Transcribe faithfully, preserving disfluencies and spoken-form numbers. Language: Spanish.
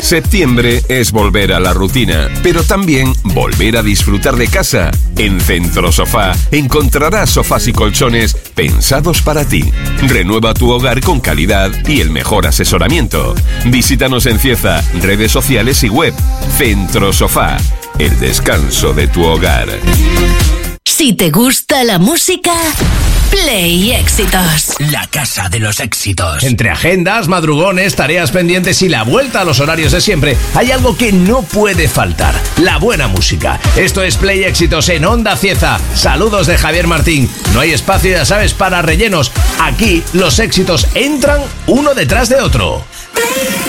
Septiembre es volver a la rutina, pero también volver a disfrutar de casa. En Centro Sofá encontrarás sofás y colchones pensados para ti. Renueva tu hogar con calidad y el mejor asesoramiento. Visítanos en Cieza, redes sociales y web. Centro Sofá, el descanso de tu hogar. Si te gusta la música, Play Éxitos. La casa de los éxitos. Entre agendas, madrugones, tareas pendientes y la vuelta a los horarios de siempre, hay algo que no puede faltar: la buena música. Esto es Play Éxitos en Onda Cieza. Saludos de Javier Martín. No hay espacio, ya sabes, para rellenos. Aquí los éxitos entran uno detrás de otro.